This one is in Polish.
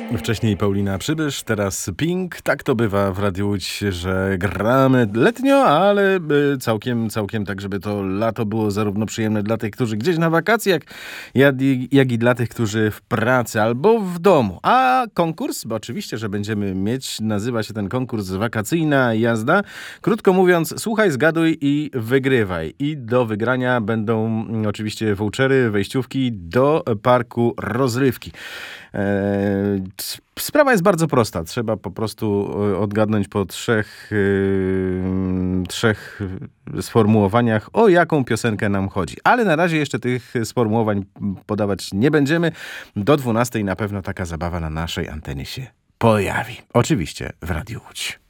Wcześniej Paulina Przybysz, teraz Pink. Tak to bywa w Radiu Łódź, że gramy letnio, ale całkiem tak, żeby to lato było zarówno przyjemne dla tych, którzy gdzieś na wakacjach, jak i dla tych, którzy w pracy albo w domu. A konkurs, bo oczywiście, że będziemy mieć, nazywa się ten konkurs Wakacyjna Jazda. Krótko mówiąc, słuchaj, zgaduj i wygrywaj. I do wygrania będą oczywiście vouchery, wejściówki do parku rozrywki. Sprawa jest bardzo prosta. Trzeba po prostu odgadnąć po trzech sformułowaniach, o jaką piosenkę nam chodzi. Ale na razie jeszcze tych sformułowań podawać nie będziemy. Do 12 na pewno taka zabawa na naszej antenie się pojawi. Oczywiście w Radiu Łódź.